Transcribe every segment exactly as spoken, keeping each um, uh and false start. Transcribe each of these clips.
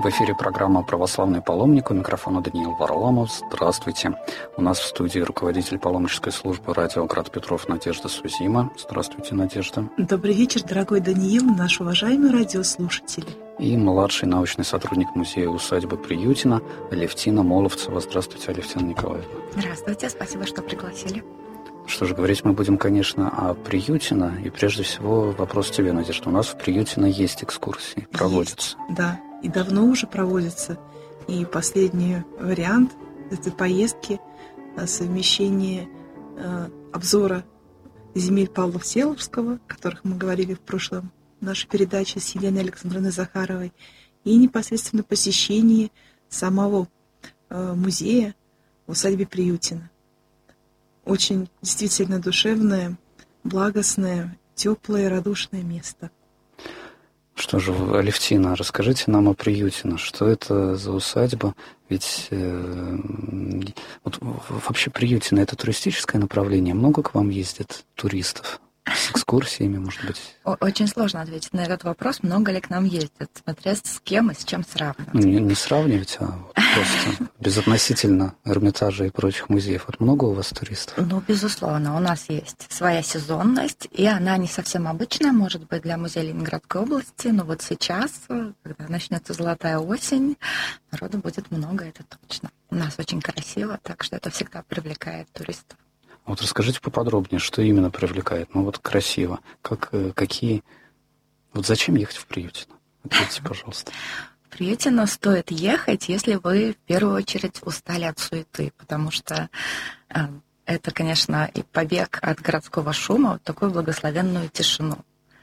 В эфире программа «Православный паломник», у микрофона Даниил Варламов. Здравствуйте. У нас в студии руководитель паломнической службы радио «Град Петров» Надежда Сузима. Здравствуйте, Надежда. Добрый вечер, дорогой Даниил, наши уважаемые радиослушатели. И младший научный сотрудник музея усадьбы Приютина Алевтина Моловцева. Здравствуйте, Алевтина Николаевна. Здравствуйте, спасибо, что пригласили. Что же, говорить мы будем, конечно, о Приютино. И прежде всего вопрос тебе, Надежда. У нас в Приютино есть экскурсии, проводятся. Есть, да, и давно уже проводятся. И последний вариант этой поездки — совмещение э, обзора земель Павла Всеволожского, о которых мы говорили в прошлом нашей передаче с Еленой Александровной Захаровой, и непосредственно посещение самого э, музея в усадьбе Приютино. Очень действительно душевное, благостное, теплое, радушное место. Что же, Алевтина, расскажите нам о Приютино. Что это за усадьба? Ведь э, вот, вообще Приютино — это туристическое направление. Много к вам ездит туристов? С экскурсиями, может быть? Очень сложно ответить на этот вопрос. Много ли к нам ездят? Смотря с кем и с чем сравнивать. Ну, не, не сравнивать, а вот просто безотносительно Эрмитажа и прочих музеев. Вот много у вас туристов? Ну, безусловно. У нас есть своя сезонность, и она не совсем обычная, может быть, для музея Ленинградской области. Но вот сейчас, когда начнется золотая осень, народу будет много, это точно. У нас очень красиво, так что это всегда привлекает туристов. Вот расскажите поподробнее, что именно привлекает. Ну вот красиво. Как, какие... Вот зачем ехать в Приютино? Ответьте, пожалуйста. В Приютино стоит ехать, если вы в первую очередь устали от суеты, потому что это, конечно, и побег от городского шума, вот такую благословенную тишину.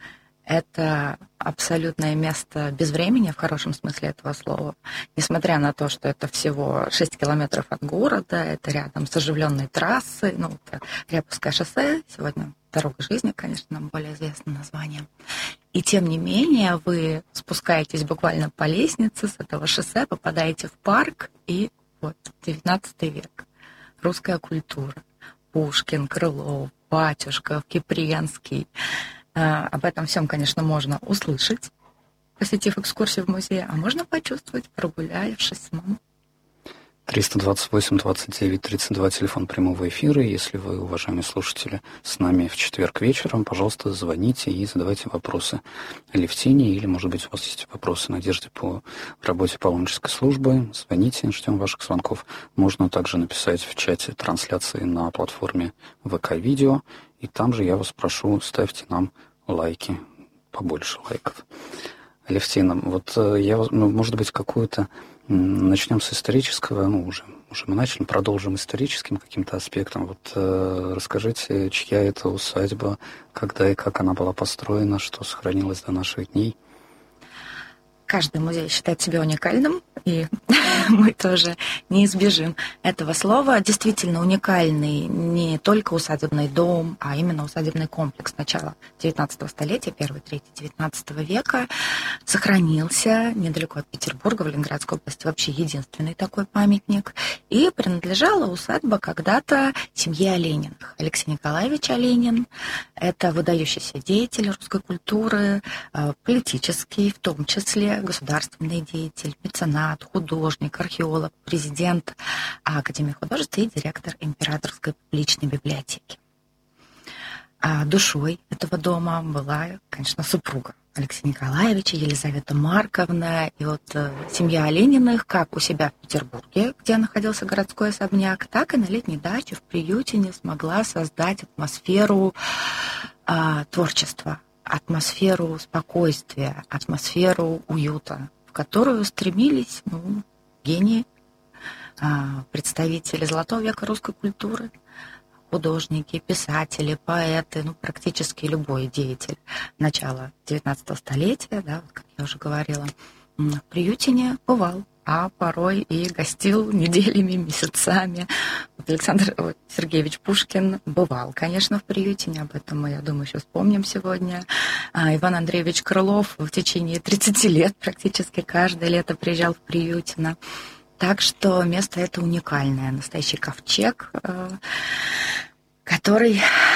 Это абсолютное место без времени, в хорошем смысле этого слова. Несмотря на то, что это всего шесть километров от города, это рядом с оживленной трассой, ну, это Рябовское шоссе, сегодня «Дорога жизни», конечно, нам более известным названием. И тем не менее вы спускаетесь буквально по лестнице с этого шоссе, попадаете в парк, и вот девятнадцатый век, русская культура, Пушкин, Крылов, Батюшков, Кипренский. Об этом всем, конечно, можно услышать, посетив экскурсию в музее, а можно почувствовать, прогулявшись самому. триста двадцать восемь двадцать девять тридцать два, телефон прямого эфира. Если вы, уважаемые слушатели, с нами в четверг вечером, пожалуйста, звоните и задавайте вопросы Алевтине, или, может быть, у вас есть вопросы Надежде по работе паломнической службы. Звоните, ждем ваших звонков. Можно также написать в чате трансляции на платформе ВК-видео, и там же я вас прошу, ставьте нам лайки, побольше лайков. Алевтина, вот я, ну, может быть, какую-то начнем с исторического, ну, уже, уже мы начали, продолжим историческим каким-то аспектом. Вот э, расскажите, чья это усадьба, когда и как она была построена, что сохранилось до наших дней? Каждый музей считает себя уникальным, и мы тоже не избежим этого слова. Действительно уникальный не только усадебный дом, а именно усадебный комплекс начала девятнадцатого столетия, первой трети девятнадцатого века. Сохранился недалеко от Петербурга, в Ленинградской области, вообще единственный такой памятник. И принадлежала усадьба когда-то семье Олениных. Алексей Николаевич Оленин — это выдающийся деятель русской культуры, политический в том числе, государственный деятель, меценат, художник, археолог, президент Академии художеств и директор Императорской публичной библиотеки. А душой этого дома была, конечно, супруга Алексея Николаевича, Елизавета Марковна. И вот семья Олениных, как у себя в Петербурге, где находился городской особняк, так и на летней даче в Приютине смогла создать атмосферу а, творчества, атмосферу спокойствия, атмосферу уюта, в которую стремились ну, гении, представители золотого века русской культуры, художники, писатели, поэты, ну, практически любой деятель начала девятнадцатого столетия, да, как я уже говорила, в Приютине бывал, а порой и гостил неделями, месяцами. Вот Александр Сергеевич Пушкин бывал, конечно, в Приютине, об этом мы, я думаю, еще вспомним сегодня. А Иван Андреевич Крылов в течение тридцати лет практически каждое лето приезжал в Приютино. Так что место это уникальное, настоящий ковчег, который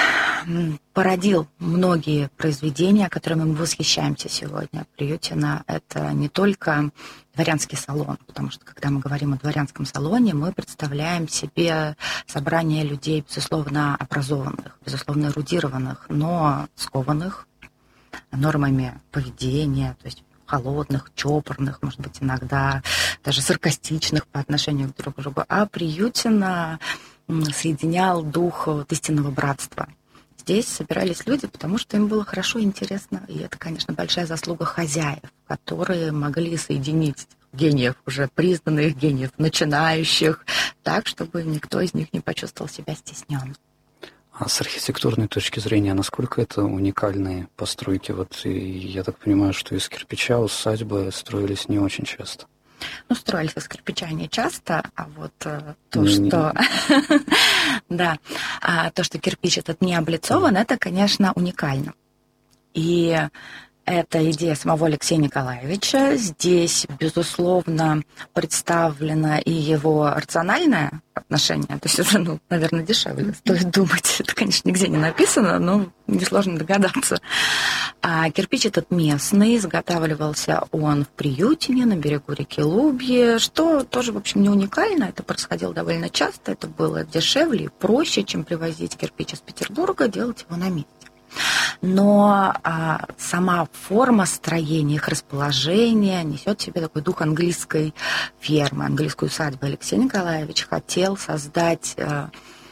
породил многие произведения, которыми мы восхищаемся сегодня. Приютино — это не только дворянский салон, потому что, когда мы говорим о дворянском салоне, мы представляем себе собрание людей, безусловно, образованных, безусловно, эрудированных, но скованных нормами поведения, то есть холодных, чопорных, может быть, иногда даже саркастичных по отношению друг к другу. А Приютино соединял дух вот истинного братства. Здесь собирались люди, потому что им было хорошо и интересно. И это, конечно, большая заслуга хозяев, которые могли соединить гениев, уже признанных гениев, начинающих, так, чтобы никто из них не почувствовал себя стесненным. А с архитектурной точки зрения, насколько это уникальные постройки? Вот и я так понимаю, что из кирпича усадьбы строились не очень часто. Ну, строились из кирпича не часто, а вот э, то, Не, что... Да, а то, что кирпич этот не облицован, это, конечно, уникально. И это идея самого Алексея Николаевича. Здесь, безусловно, представлено и его рациональное отношение. То есть это, ну, наверное, дешевле стоит думать. Это, конечно, нигде не написано, но несложно догадаться. А кирпич этот местный, изготавливался он в Приютине, на берегу реки Лубье, что тоже, в общем, не уникально. Это происходило довольно часто. Это было дешевле и проще, чем привозить кирпич из Петербурга, делать его на месте. Но а, сама форма строения, их расположение несет в себе такой дух английской фермы, английской усадьбы. Алексей Николаевич хотел создать а,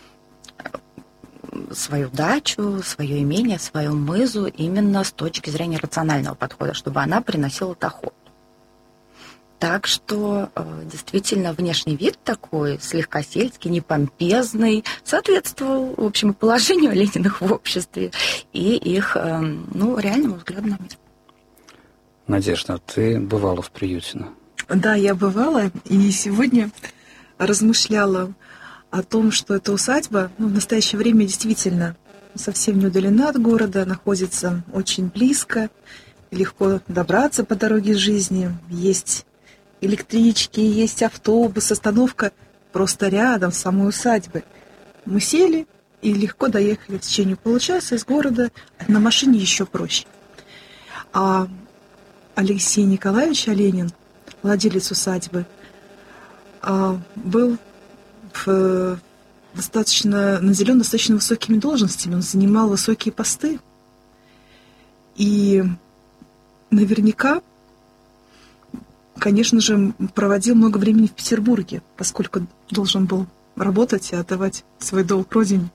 свою дачу, свое имение, свою мызу именно с точки зрения рационального подхода, чтобы она приносила доход. Так что действительно внешний вид такой, слегка сельский, непомпезный, соответствовал, в общем, и положению Лениных в обществе и их, ну, реальному взгляду на мир. Надежда, ты бывала в Приютино? Да, я бывала, и сегодня размышляла о том, что эта усадьба, ну, в настоящее время действительно совсем не удалена от города, находится очень близко, легко добраться по дороге жизни, есть электрички, есть автобус, остановка просто рядом с самой усадьбой. Мы сели и легко доехали в течение получаса из города, на машине еще проще. А Алексей Николаевич Оленин, владелец усадьбы, был в достаточно, наделен достаточно высокими должностями, он занимал высокие посты. И наверняка, конечно же, проводил много времени в Петербурге, поскольку должен был работать и отдавать свой долг родине.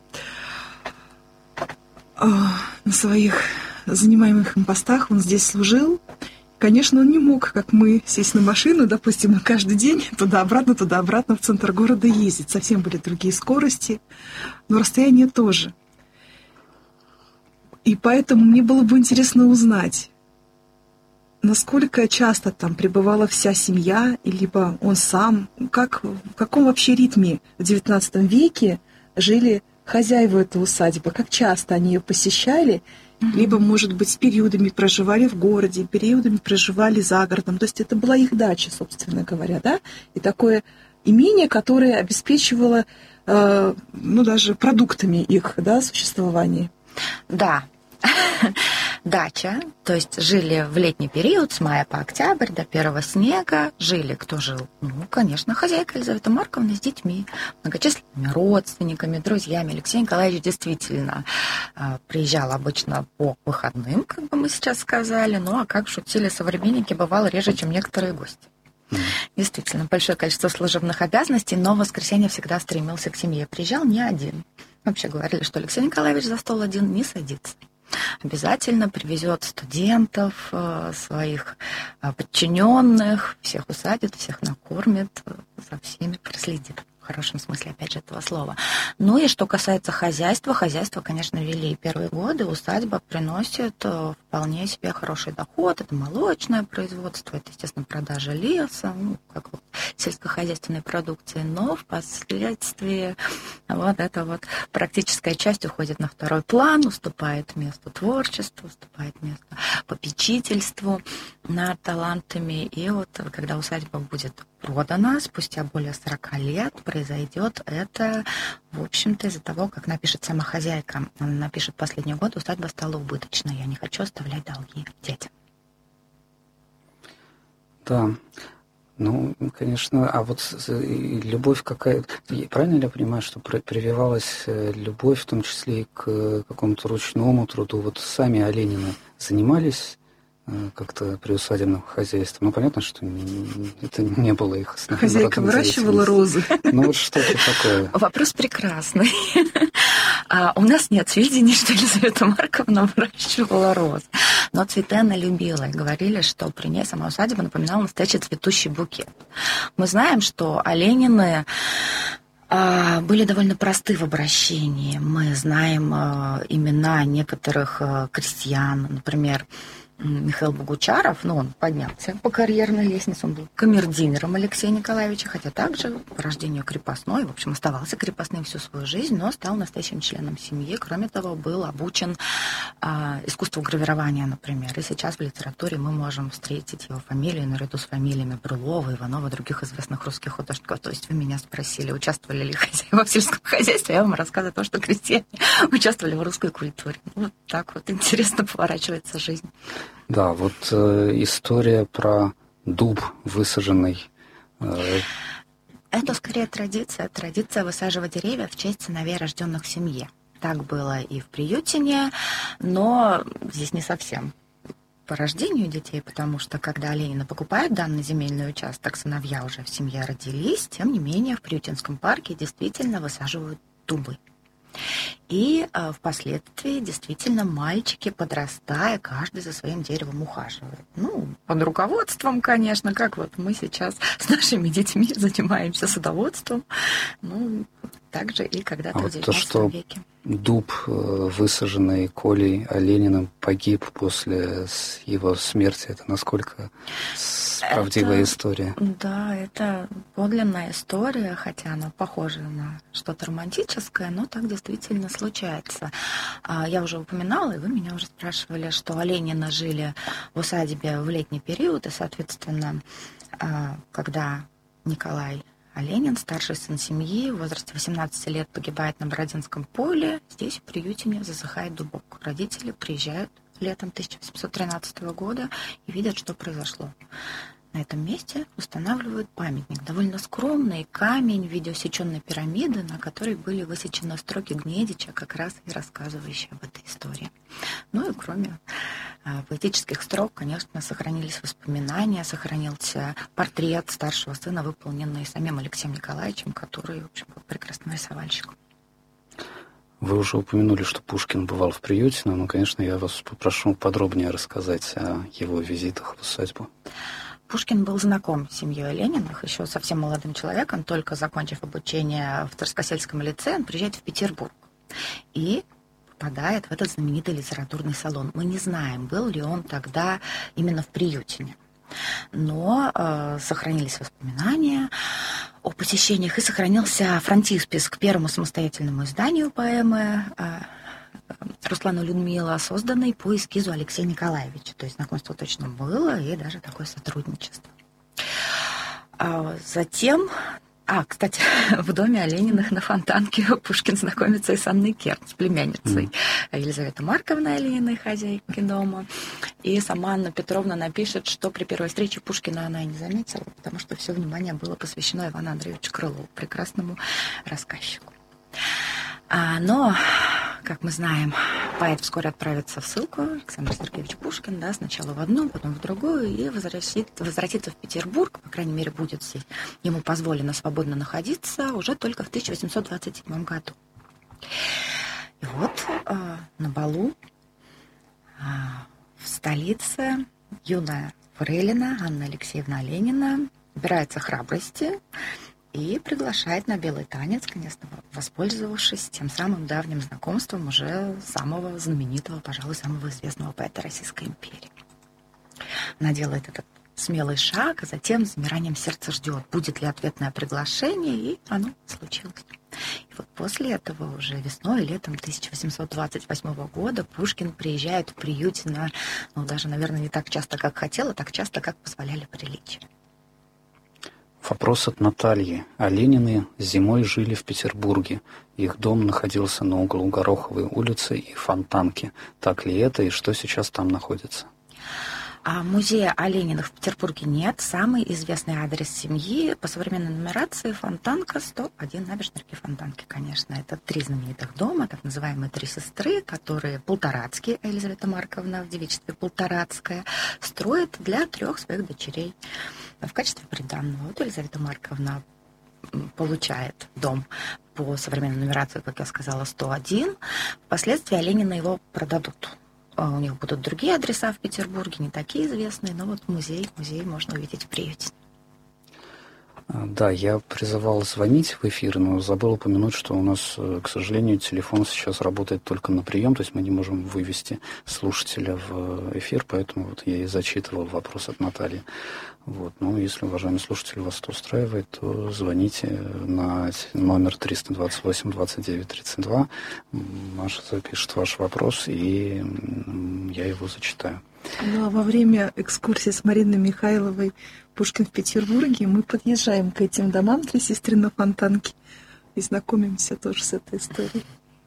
На своих занимаемых им постах он здесь служил. Конечно, он не мог, как мы, сесть на машину, допустим, каждый день туда-обратно, туда-обратно в центр города ездить. Совсем были другие скорости, но расстояние тоже. И поэтому мне было бы интересно узнать, насколько часто там пребывала вся семья, либо он сам, как, в каком вообще ритме в девятнадцатом веке жили хозяева этой усадьбы, как часто они ее посещали, mm-hmm. либо, может быть, с периодами проживали в городе, периодами проживали за городом. То есть это была их дача, собственно говоря, да, и такое имение, которое обеспечивало, э, ну, даже продуктами их, да, существования. Да. Дача, то есть жили в летний период с мая по октябрь до первого снега, жили, кто жил? Ну, конечно, хозяйка Елизавета Марковна с детьми, многочисленными родственниками, друзьями. Алексей Николаевич действительно приезжал обычно по выходным, как бы мы сейчас сказали, ну, а как шутили современники, бывало реже, чем некоторые гости. Действительно, большое количество служебных обязанностей, но в воскресенье всегда стремился к семье. Приезжал не один. Вообще говорили, что Алексей Николаевич за стол один не садится. Обязательно привезет студентов, своих подчиненных, всех усадит, всех накормит, за всеми проследит. В хорошем смысле, опять же, этого слова. Ну и что касается хозяйства, хозяйство, конечно, вели первые годы. Усадьба приносит вполне себе хороший доход. Это молочное производство, это, естественно, продажа леса, ну, как вот сельскохозяйственной продукции. Но впоследствии вот эта вот практическая часть уходит на второй план, уступает место творчеству, уступает место попечительству над талантами. И вот когда усадьба будет продана спустя более сорок лет. Произойдет это, в общем-то, из-за того, как напишет сама хозяйка. Она напишет: последний год усадьба стала убыточной, я не хочу оставлять долги детям. Да, ну, конечно, а вот любовь какая-то... Правильно ли я понимаю, что прививалась любовь, в том числе и к какому-то ручному труду? Вот сами Оленины занимались как-то приусадебным хозяйством? Ну, понятно, что это не было их основным. Хозяйка выращивала розы. Ну, вот что-то такое. Вопрос прекрасный. А у нас нет сведений, что Елизавета Марковна выращивала розы. Но цветы она любила. И говорили, что при ней сама усадьба напоминала настоящий цветущий букет. Мы знаем, что Оленины были довольно просты в обращении. Мы знаем имена некоторых крестьян, например, Михаил Богучаров, ну, он поднялся по карьерной лестнице, он был камердинером Алексея Николаевича, хотя также по рождению крепостной, в общем, оставался крепостным всю свою жизнь, но стал настоящим членом семьи. Кроме того, был обучен а, искусству гравирования, например. И сейчас в литературе мы можем встретить его фамилию наряду с фамилиями Брюлова, Иванова и других известных русских художников. То есть вы меня спросили, участвовали ли хозяева в сельском хозяйстве, я вам рассказываю то, что крестьяне участвовали в русской культуре. Вот так вот интересно поворачивается жизнь. Да, вот э, история про дуб высаженный. Э... Это скорее традиция. Традиция высаживать деревья в честь сыновей, рожденных в семье. Так было и в Приютине, но здесь не совсем по рождению детей, потому что когда Оленины покупают данный земельный участок, сыновья уже в семье родились, тем не менее в Приютинском парке действительно высаживают дубы. И э, впоследствии действительно мальчики, подрастая, каждый за своим деревом ухаживает. Ну, под руководством, конечно, как вот мы сейчас с нашими детьми занимаемся садоводством. Ну, так же и когда-то а в вот девятнадцатом веке. Дуб, высаженный Колей Олениным, погиб после его смерти. Это насколько правдивая это, история? Да, это подлинная история, хотя она похожа на что-то романтическое, но так действительно случается. Я уже упоминала, и вы меня уже спрашивали, что Оленины жили в усадьбе в летний период, и, соответственно, когда Николай Оленин, старший сын семьи, в возрасте восемнадцати лет погибает на Бородинском поле. Здесь, в Приютине, засыхает дубок. Родители приезжают летом тысяча восемьсот тринадцатого года и видят, что произошло. На этом месте устанавливают памятник. Довольно скромный камень в виде усеченной пирамиды, на которой были высечены строки Гнедича, как раз и рассказывающие об этой истории. Ну и кроме а, поэтических строк, конечно, сохранились воспоминания, сохранился портрет старшего сына, выполненный самим Алексеем Николаевичем, который, в общем, был прекрасным рисовальщиком. Вы уже упомянули, что Пушкин бывал в Приютино, но, конечно, я вас попрошу подробнее рассказать о его визитах в усадьбу. Пушкин был знаком с семьей Олениных еще совсем молодым человеком, только закончив обучение в Царскосельском лицее, он приезжает в Петербург и попадает в этот знаменитый литературный салон. Мы не знаем, был ли он тогда именно в Приютине, но э, сохранились воспоминания о посещениях и сохранился фронтиспис к первому самостоятельному изданию поэмы э, Руслана Людмила, созданный по эскизу Алексея Николаевича. То есть знакомство точно было и даже такое сотрудничество. А затем... А, кстати, в доме Олениных на Фонтанке Пушкин знакомится и с Анной Керн, с племянницей mm. Елизаветы Марковны Олениной, хозяйки дома. И сама Анна Петровна напишет, что при первой встрече Пушкина она и не заметила, потому что все внимание было посвящено Ивану Андреевичу Крылову, прекрасному рассказчику. А, но, как мы знаем, поэт вскоре отправится в ссылку, Александр Сергеевич Пушкин, да, сначала в одну, потом в другую, и возвратит, возвратится в Петербург, по крайней мере, будет здесь ему позволено свободно находиться уже только в тысяча восемьсот двадцать седьмом году. И вот э, на балу э, в столице юная фрейлина Анна Алексеевна Оленина набирается храбрости и приглашает на белый танец, конечно, воспользовавшись тем самым давним знакомством уже самого знаменитого, пожалуй, самого известного поэта Российской империи. Она делает этот смелый шаг, а затем с замиранием сердца ждет, будет ли ответное приглашение, и оно случилось. И вот после этого уже весной и летом тысяча восемьсот двадцать восьмого года Пушкин приезжает в Приютино, ну, даже, наверное, не так часто, как хотел, а так часто, как позволяли приличия. Вопрос от Натальи. А Ленины зимой жили в Петербурге. Их дом находился на углу Гороховой улицы и Фонтанки. Так ли это и что сейчас там находится? А музея о Лениных в Петербурге нет. Самый известный адрес семьи по современной нумерации — Фонтанка, сто один, набережная реки Фонтанки, конечно. Это три знаменитых дома, так называемые три сестры, которые Полторацкие, Елизавета Марковна в девичестве Полторацкая, строит для трех своих дочерей в качестве приданого. Вот Елизавета Марковна получает дом по современной нумерации, как я сказала, сто один. Впоследствии Ленины его продадут. У них будут другие адреса в Петербурге, не такие известные, но вот музей, музей можно увидеть в приюте. Да, я призывал звонить в эфир, но забыл упомянуть, что у нас, к сожалению, телефон сейчас работает только на прием, то есть мы не можем вывести слушателя в эфир, поэтому вот я и зачитывал вопрос от Натальи. Вот. Ну, если, уважаемый слушатель, вас это устраивает, то звоните на номер триста двадцать восемь двадцать девять тридцать два. Маша запишет ваш вопрос, и я его зачитаю. Ну, а во время экскурсии с Мариной Михайловой «Пушкин в Петербурге» мы подъезжаем к этим домам «Три сестры» на Фонтанке и знакомимся тоже с этой историей.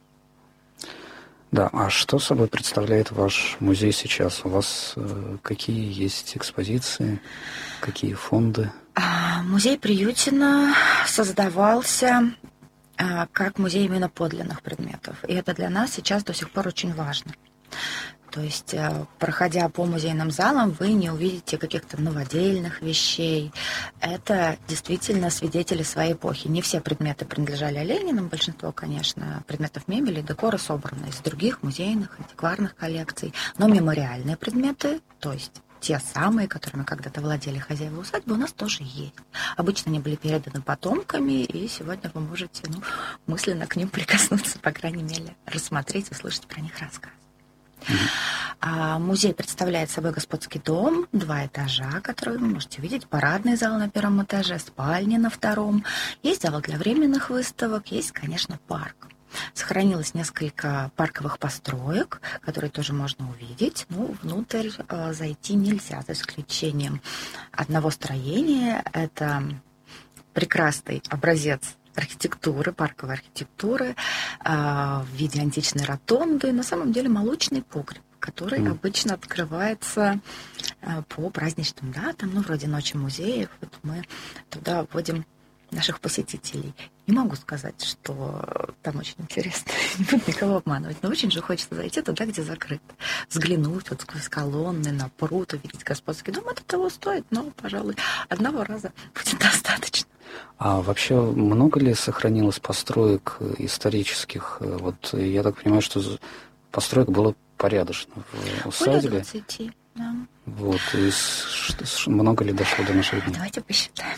Да, а что собой представляет ваш музей сейчас? У вас э, какие есть экспозиции, какие фонды? Музей Приютина создавался э, как музей именно подлинных предметов. И это для нас сейчас до сих пор очень важно. То есть, проходя по музейным залам, вы не увидите каких-то новодельных вещей. Это действительно свидетели своей эпохи. Не все предметы принадлежали Ленинам, большинство, конечно, предметов мебели и декора собраны из других музейных, антикварных коллекций. Но мемориальные предметы, то есть те самые, которыми когда-то владели хозяева усадьбы, у нас тоже есть. Обычно они были переданы потомками, и сегодня вы можете ну, мысленно к ним прикоснуться, по крайней мере, рассмотреть и услышать про них рассказ. Mm-hmm. Музей представляет собой господский дом, два этажа, которые вы можете видеть, парадный зал на первом этаже, спальни на втором. Есть зал для временных выставок, есть, конечно, парк. Сохранилось несколько парковых построек, которые тоже можно увидеть. Ну, внутрь э, зайти нельзя, за исключением одного строения. Это прекрасный образец архитектуры, парковой архитектуры э, в виде античной ротонды. На самом деле молочный погреб, который mm. обычно открывается э, по праздничным датам, ну, вроде Ночи музеев. Вот мы туда вводим наших посетителей. Не могу сказать, что там очень интересно, не буду никого обманывать, но очень же хочется зайти туда, где закрыто. Взглянуть вот сквозь колонны на пруд, увидеть господский дом. Это того стоит, но, пожалуй, одного раза будет достаточно. А вообще много ли сохранилось построек исторических? Вот я так понимаю, что построек было порядочно в усадьбе. Более двадцати, да. Вот, и много ли дошло до наших дней? Давайте посчитаем.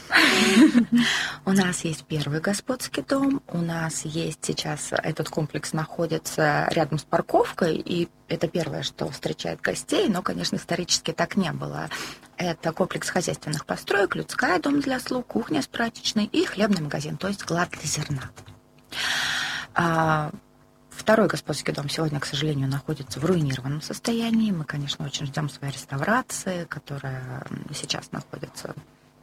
У нас есть первый господский дом, у нас есть сейчас, этот комплекс находится рядом с парковкой, и это первое, что встречает гостей, но, конечно, исторически так не было. Это комплекс хозяйственных построек, людская, дом для слуг, кухня с прачечной и хлебный магазин, то есть склад для зерна. Второй господский дом сегодня, к сожалению, находится в руинированном состоянии. Мы, конечно, очень ждем своей реставрации, которая сейчас находится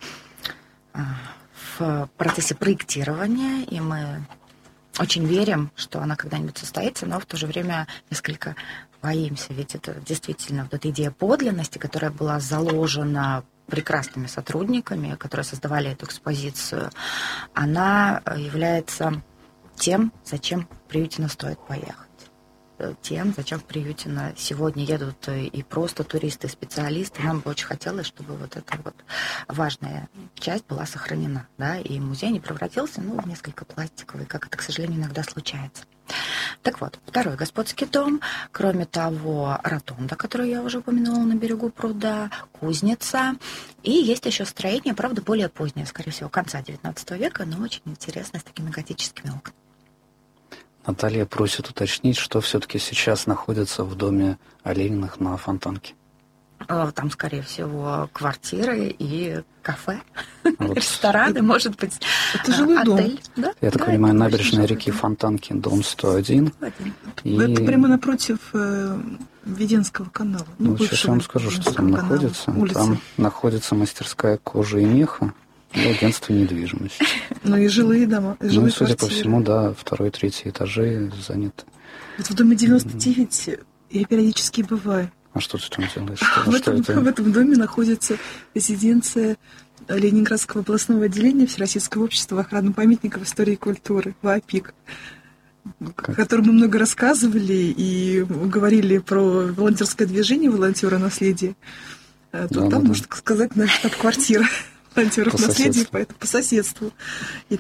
в процессе проектирования, и мы очень верим, что она когда-нибудь состоится, но в то же время несколько боимся, ведь это действительно вот эта идея подлинности, которая была заложена прекрасными сотрудниками, которые создавали эту экспозицию, она является тем, зачем в Приютино стоит поехать. Тем, зачем в Приютино сегодня едут и просто туристы, и специалисты. Нам бы очень хотелось, чтобы вот эта вот важная часть была сохранена. Да? И музей не превратился ну, в несколько пластиковый, как это, к сожалению, иногда случается. Так вот, второй господский дом. Кроме того, ротонда, которую я уже упомянула на берегу пруда, кузница. И есть еще строение, правда, более позднее, скорее всего, конца девятнадцатого века, но очень интересное, с такими готическими окнами. Наталья просит уточнить, что все-таки сейчас находится в доме о Лениных на Фонтанке. Там, скорее всего, квартиры и кафе, вот. Рестораны, может быть, это жилой отель. Дом. Да? Я так да, понимаю, набережная реки Фонтанки, дом сто один. И... Это прямо напротив э, Веденского канала. Ну, ну, сейчас я вам скажу, что там находится. Улицы. Там находится мастерская кожи и меха. И агентство недвижимости. Ну и жилые дома, и жилые Ну, судя квартиры. по всему, да, второй, третий этажи заняты. Вот в доме девяносто девять я периодически бываю. А что ты там делаешь? Что, В что этом, это? в этом доме находится резиденция Ленинградского областного отделения Всероссийского общества охраны памятников истории и культуры, ВАПИК, о котором мы много рассказывали и говорили про волонтерское движение «Волонтеры наследия». То Да, там, да, можно да. сказать, наша штаб-квартира волонтеров По наследия, соседству. поэтому по соседству. И